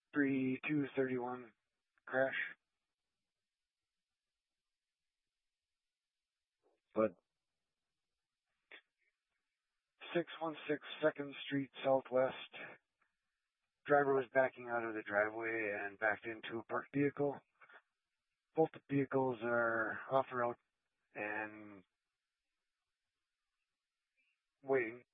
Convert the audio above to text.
3231 crash. But 616 2nd Street Southwest. Driver was backing out of the driveway and backed into a parked vehicle. Both the vehicles are off route and waiting.